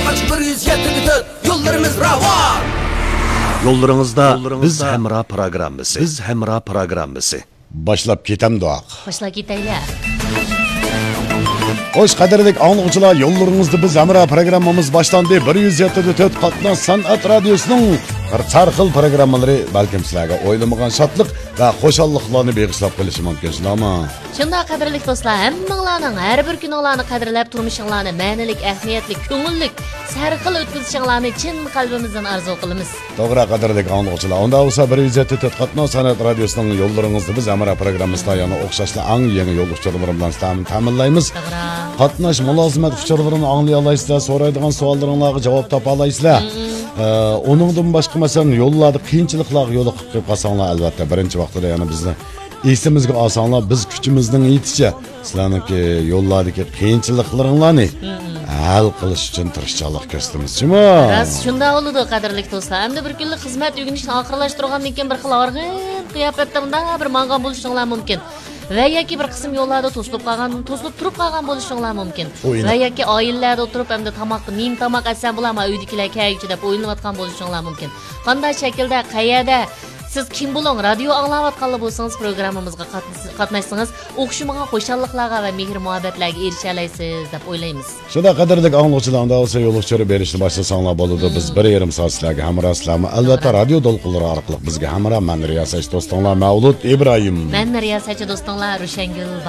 Karşı 107.4 yollarımız ravan. Yollarınızda biz Hemra programmasi. Başlap ketem doaq. Başla ketaylar. Hoş qadrlik anlıqçılar, yollarınızda biz Hemra programmamız başlandı. 107.4 Qatnaz San'at Radiosu'nun sarxil programmaları balkim sizlarga o'ylamagan shodlik va xo'shalliqlarni beg'ishlab qilishi mumkin, ama Shunda qadrlik do'stlar, hammanglarning har bir kuninglarni qadrlab turmishinglarni ma'nilik, ahamiyatli, ko'ngillik, sarxil o'tkazishinglarni chin qalbimizdan arzu qilamiz. To'g'ri qadrlik anlıqçılar. Onda olsa 107.4 Qatnaz San'at Radiosu'nun yollarınızda biz Hemra programmasida yana o'xshashli ang yangi yo'l uçurlar bilan sizlarni ta'minlaymiz. Qatnash mulozimat uçurlarini anglay olasizlar, so'raydigan savollaringizga javob topa olasizlar. Onundan başqa masalan yollarda qiyinchiliklarga yo'liqib qolsanglar, albatta birinchi vaqtida yana bizni esimizga olsanglar, biz kuchimizning yeticha sizlarniki yo'llardagi qiyinchiliklaringlarni hal qilish uchun tirishchilik ko'rsatamiz-mi? Ras shunda bo'ladi qadrlik do'stlar. Hamda bir kunlik xizmat yugunishni oxirlashtirgandan keyin bir xil org'in qiyofatda bir mangan bo'lishinglar mumkin. Va yoki bir qism yo'llarda to'silib turib qolgan bo'lishinglar mumkin. Va yoki oilalarda o'tirib hamda tomoqni nim tomoq asam bo'lama uydagilar kaychi deb o'ylanayotgan bo'lishinglar mumkin. Qanday shaklda, qayerda siz kim bo'ling, radio anglayotganlar bo'lsangiz, programmamizga qatnashsangiz, o'xshamagan xo'shalliqlarga va mehr-muhabbatlarga erisha olasiz deb o'ylaymiz. Shunda qadrlik anlıqçılarında olsa yo'l uçurib berishni boshlasanlar bo'ladi. Biz 1,5 soat sizlarga hamrohsizlarmi? Albatta radio to'lqinlari orqali bizga hamroh. Men riyosatchi do'stinglar Mavlud Ibrohim. Men riyosatchi do'stinglar Rushangul